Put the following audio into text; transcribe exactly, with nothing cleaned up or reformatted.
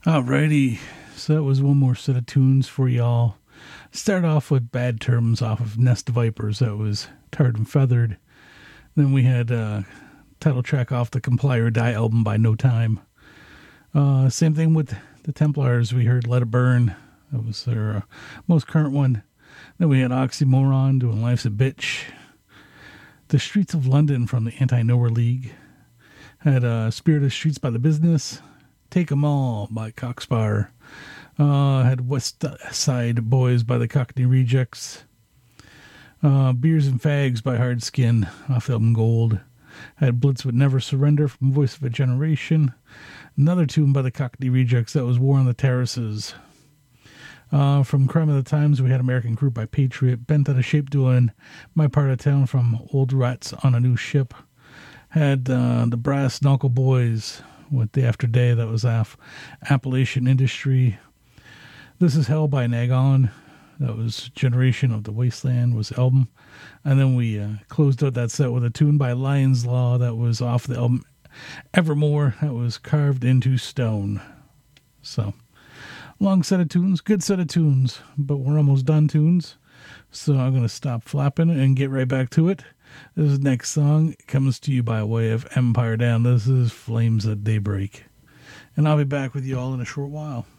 Alrighty, so that was one more set of tunes for y'all. Start off with Bad Terms off of Nest Vipers. That was Tarred and Feathered. Then we had uh, title track off the Comply or Die album by No Time. Uh, same thing with the Templars. We heard Let It Burn. That was their uh, most current one. Then we had Oxymoron doing Life's a Bitch. The Streets of London from the Anti-Nowhere League. Had uh, Spirit of Streets by The Business. Take 'Em All by Cockspire. Uh, had West Side Boys by the Cockney Rejects. Uh, Beers and Fags by Hard Skin off the album Gold. Had Blitz Would Never Surrender from Voice of a Generation. Another tune by the Cockney Rejects, that was War on the Terraces. Uh, from Crime of the Times, we had American Crew by Patriot. Bent Out of Shape doing My Part of Town from Old Rats on a New Ship. Had uh, the Brass Knuckle Boys with Day After Day, that was off Appalachian Industry. This Is Hell by Nag On. That was Generation of the Wasteland was the album. And then we uh, closed out that set with a tune by Lion's Law that was off the album Evermore. That was Carved into Stone. So, long set of tunes, good set of tunes, but we're almost done tunes. So I'm going to stop flapping and get right back to it. This next song comes to you by way of Empire Down. This is Flames at Daybreak. And I'll be back with you all in a short while.